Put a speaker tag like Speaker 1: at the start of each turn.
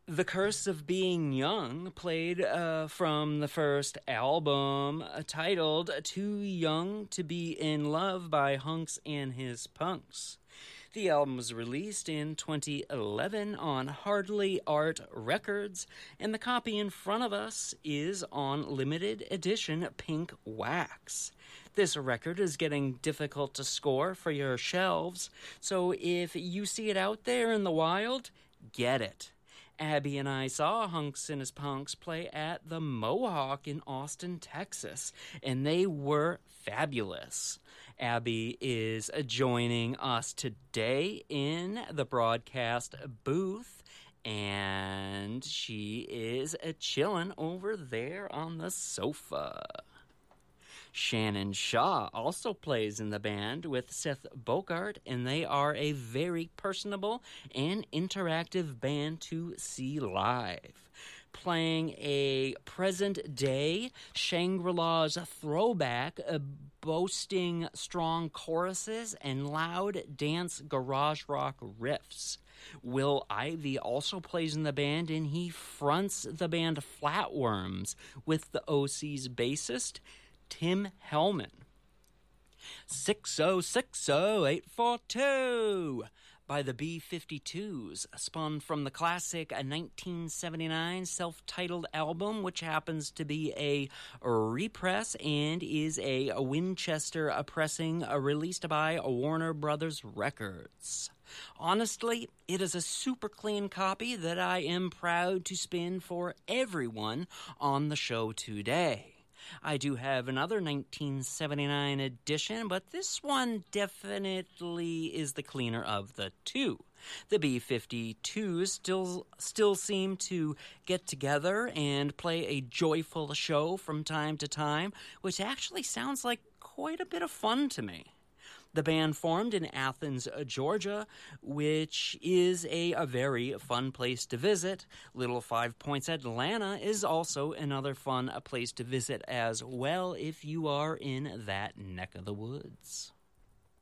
Speaker 1: The Curse of Being Young, played from the first album titled Too Young to Be in Love by Hunks and His Punks. The album was released in 2011 on Hardly Art Records, and the copy in front of us is on limited edition pink wax. This record is getting difficult to score for your shelves, so if you see it out there in the wild, get it. Abby and I saw Hunks and His Punks play at the Mohawk in Austin, Texas, and they were fabulous. Abby is joining us today in the broadcast booth, and she is chilling over there on the sofa. Shannon Shaw also plays in the band with Seth Bogart, and they are a very personable and interactive band to see live. Playing a present-day Shangri-La's throwback, boasting strong choruses and loud dance garage rock riffs. Will Ivy also plays in the band, and he fronts the band Flatworms with the OC's bassist, Tim Hellman. 6060842 by the B-52s, spun from the classic 1979 self-titled album, which happens to be a repress and is a Winchester pressing released by Warner Brothers Records. Honestly, it is a super clean copy that I am proud to spin for everyone on the show today. I do have another 1979 edition, but this one definitely is the cleaner of the two. The B-52s still seem to get together and play a joyful show from time to time, which actually sounds like quite a bit of fun to me. The band formed in Athens, Georgia, which is a very fun place to visit. Little 5 Points Atlanta is also another fun place to visit as well if you are in that neck of the woods.